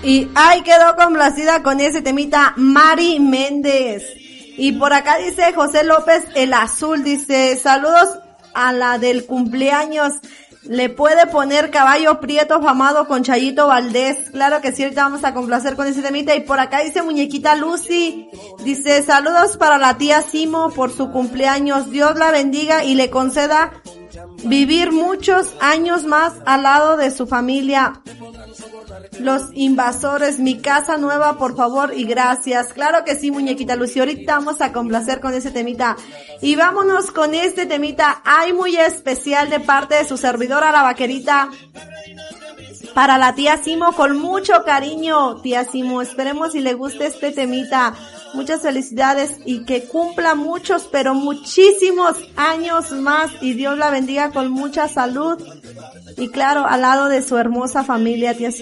Y ahí quedó complacida con ese temita Mari Méndez. Y por acá dice José López el Azul, dice, saludos a la del cumpleaños. ¿Le puede poner Caballo Prieto Famado con Chayito Valdés? Claro que sí, ahorita vamos a complacer con ese temita. Y por acá dice Muñequita Lucy, dice, saludos para la tía Simo por su cumpleaños. Dios la bendiga y le conceda vivir muchos años más al lado de su familia. Los Invasores, mi casa nueva, por favor y gracias. Claro que sí, Muñequita Lucy, ahorita vamos a complacer con ese temita. Y vámonos con este temita, ay, muy especial de parte de su servidora, la Vaquerita, para la tía Simo, con mucho cariño, tía Simo. Esperemos si le guste este temita. Muchas felicidades y que cumpla muchos, pero muchísimos años más, y Dios la bendiga con mucha salud. Y claro, al lado de su hermosa familia, tía Simo.